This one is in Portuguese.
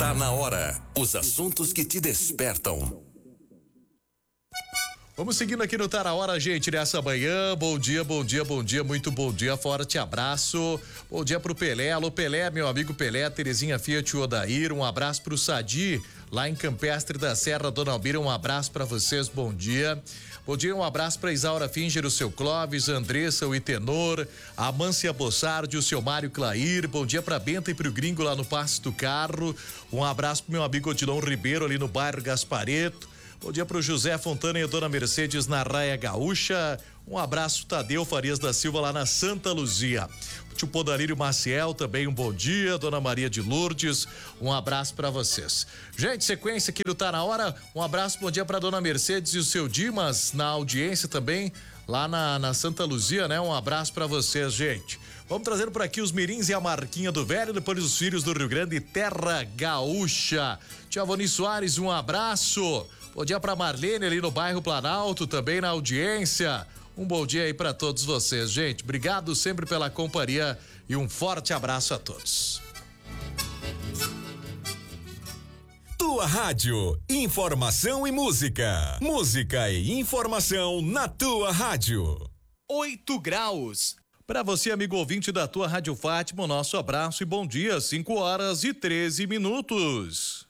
Tá na hora. Os assuntos que te despertam. Vamos seguindo aqui no Tá na Hora, gente, nessa manhã. Bom dia, bom dia, bom dia, muito bom dia, forte abraço. Bom dia pro Pelé, alô Pelé, meu amigo Pelé, Terezinha Fiat Odair, um abraço pro Sadi, lá em Campestre da Serra, Dona Albira, um abraço pra vocês, bom dia. Bom dia, um abraço pra Isaura Finger, o seu Clóvis, Andressa, o Itenor, a Mância Bossardi, o seu Mário Clair, bom dia pra Benta e pro Gringo lá no Passo do Carro, um abraço pro meu amigo Odilon Ribeiro ali no bairro Gaspareto. Bom dia pro José Fontana e a Dona Mercedes na Raia Gaúcha. Um abraço, Tadeu Farias da Silva lá na Santa Luzia. O tio Podalírio Maciel também um bom dia. Dona Maria de Lourdes, um abraço pra vocês. Gente, sequência aqui do Tá na Hora. Um abraço, bom dia pra Dona Mercedes e o seu Dimas na audiência também lá na Santa Luzia, né? Um abraço pra vocês, gente. Vamos trazendo por aqui os mirins e a marquinha do velho, depois os filhos do Rio Grande, Terra Gaúcha. Tia Voni Soares, um abraço. Bom dia pra Marlene ali no bairro Planalto, também na audiência. Um bom dia aí pra todos vocês, gente. Obrigado sempre pela companhia e um forte abraço a todos. Tua rádio, informação e música. Música e informação na tua rádio. 8 graus. Para você, amigo ouvinte da tua Rádio Fátima, nosso abraço e bom dia, 5 horas e 13 minutos.